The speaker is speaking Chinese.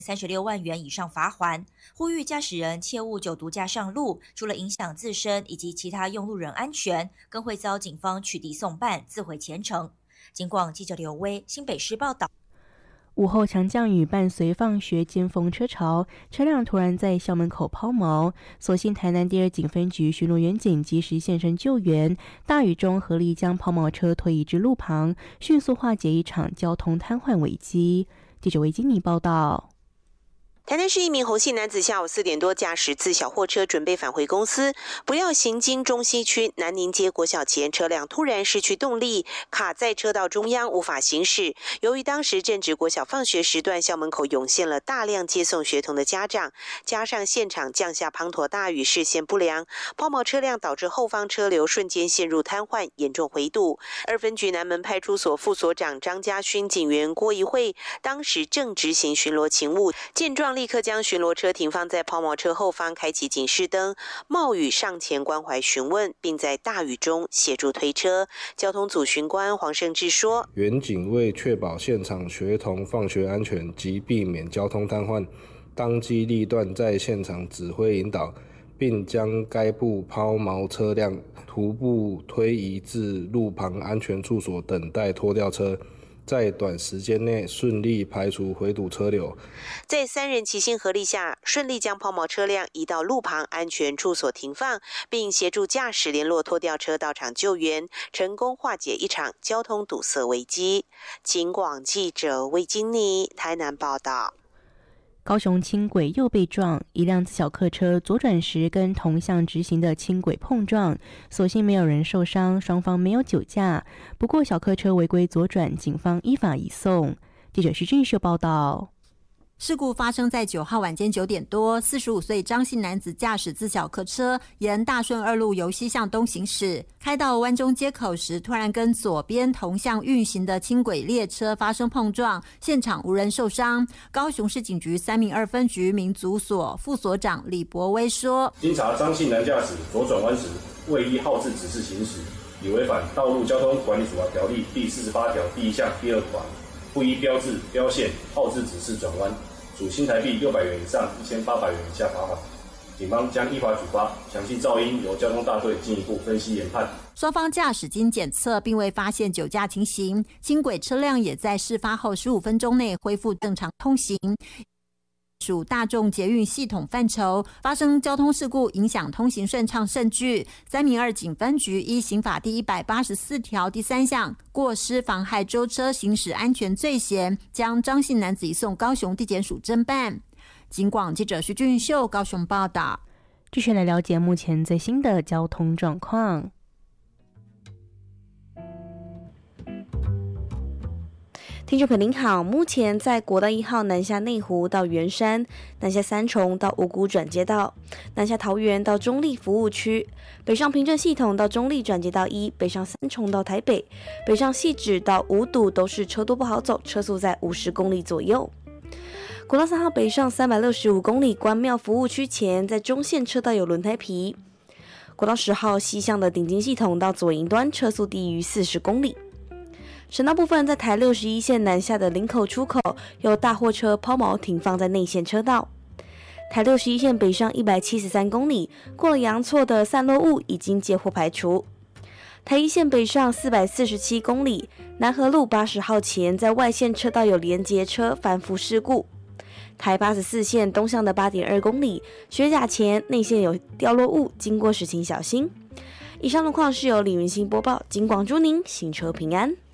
36万元以上罚锾，呼吁驾驶人切勿酒毒驾上路，除了影响自身以及其他用路人安全，更会遭警方取缔送办，自毁前程。警广记者刘威新北市报道。 午后强降雨伴随放学尖峰车潮，车辆突然在校门口抛锚，所幸台南第2警分局巡逻员警及时现身救援，大雨中合力将抛锚车推移至路旁，迅速化解一场交通瘫痪危机。记者维金妮报道。 台南市一名洪姓男子下午4点多驾驶自小货车准备返回公司，不料行经中西区南宁街国小前，车辆突然失去动力，卡在车道中央无法行驶。由于当时正值国小放学时段，校门口涌现了大量接送学童的家长，加上现场降下滂沱大雨，视线不良，抛锚车辆导致后方车流瞬间陷入瘫痪，严重回堵。2分局南门派出所副所长张家勋、警员郭怡慧当时正执行巡逻勤务，见状立刻将巡逻车停放在抛锚车后方，开启警示灯，冒雨上前关怀询问，并在大雨中协助推车。交通组巡官黄胜志说： 原警为确保现场学童放学安全及避免交通瘫痪，当机立断在现场指挥引导，并将该部抛锚车辆徒步推移至路旁安全处所等待拖吊车，在短时间内顺利排除回堵车流。 在3人齐心合力下，顺利将抛锚车辆移到路旁安全处所停放，并协助驾驶联络拖吊车到场救援，成功化解一场交通堵塞危机。警广记者魏金妮台南报道。 高雄轻轨又被撞，一辆自小客车左转时跟同向直行的轻轨碰撞，所幸没有人受伤，双方没有酒驾。不过小客车违规左转，警方依法移送。记者徐俊秀报道。 事故发生在9号晚间9点多，45岁张姓男子驾驶自小客车沿大顺2路由西向东行驶，开到湾中街口时，突然跟左边同向运行的轻轨列车发生碰撞，现场无人受伤。高雄市警局3名2分局民族所副所长李博威说： 经查，张姓男驾驶左转弯时未依号志指示行驶，已违反《道路交通管理处罚条例》第48条第1项第2款，不依标志、标线、号志指示转弯，处新台币600元以上1800元以下罚款。警方将依法举发，详细噪音由交通大队进一步分析研判。 双方驾驶经检测，并未发现酒驾情形，轻轨车辆也在事发后15分钟内恢复正常通行。属大众捷运系统范畴，发生交通事故影响通行顺畅甚巨。302警分局依刑法第184条第3项过失妨害舟车行驶安全罪嫌，将张姓男子移送高雄地检署侦办。警广记者徐俊秀高雄报道。 继续来了解目前最新的交通状况。 听众朋友您好，目前在国道1号南下内湖到圆山、南下三重到五股转接道、南下桃园到中立服务区、北上平镇系统到中立转接道1、北上三重到台北、北上汐止到五堵都是车多不好走，车速在50公里左右。国道3号北上365公里关庙服务区前，在中线车道有轮胎皮。国道10号西向的顶金系统到左营端车速低于40公里。省道部分，在台61线南下的林口出口有大货车抛锚停放在内线车道。台61线北上173公里，过了阳错的散落物已经接获排除。台1线北上447公里，南河路80号前在外线车道有连结车翻覆事故。台84线东向的8.2公里，学甲前内线有掉落物，经过时请小心。以上路况是由李云欣播报，警广祝您行车平安。